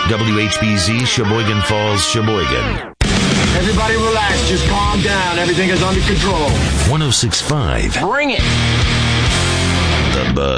WHBZ, Sheboygan Falls, Sheboygan. Everybody relax. Just calm down. Everything is under control. 106.5. Bring it. The Buzz.